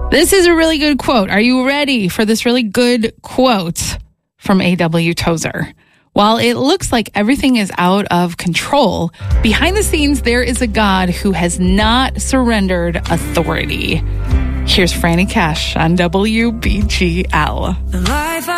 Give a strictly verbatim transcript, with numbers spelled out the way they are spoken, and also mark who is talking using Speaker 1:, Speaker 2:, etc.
Speaker 1: This is a really good quote. Are you ready for this really good quote from A W Tozer? While it looks like everything is out of control, behind the scenes, there is a God who has not surrendered authority. Here's Franny Cash on W B G L.
Speaker 2: The life